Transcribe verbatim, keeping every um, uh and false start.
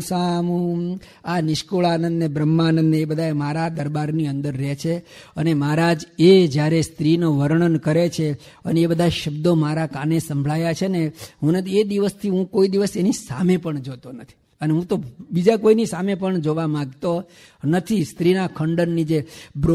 સામું આ નિષ્કુળાનંદ ને બ્રહ્માનંદ એ બધા મારા દરબારની અંદર રહે છે. અને મહારાજ એ જ્યારે સ્ત્રીનું વર્ણન કરે છે અને એ બધા શબ્દો મારા કાને સંભળાયા છે ને, હું એ દિવસથી હું કોઈ દિવસ એની સામે પણ જોતો નથી. અને હું તો બીજા કોઈની સામે પણ જોવા માંગતો નથી. સ્ત્રીના ખંડનની જે